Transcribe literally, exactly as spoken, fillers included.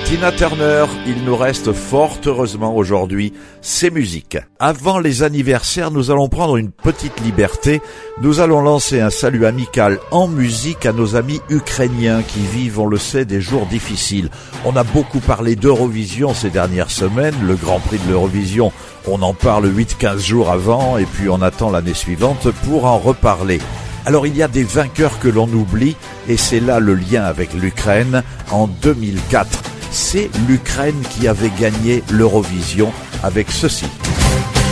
Tina Turner, il nous reste fort heureusement aujourd'hui ses musiques. Avant les anniversaires, nous allons prendre une petite liberté. Nous allons lancer un salut amical en musique à nos amis ukrainiens qui vivent, on le sait, des jours difficiles. On a beaucoup parlé d'Eurovision ces dernières semaines, le Grand Prix de l'Eurovision. On en parle huit à quinze jours avant et puis on attend l'année suivante pour en reparler. Alors il y a des vainqueurs que l'on oublie et c'est là le lien avec l'Ukraine en deux mille quatre. C'est l'Ukraine qui avait gagné l'Eurovision avec ceci.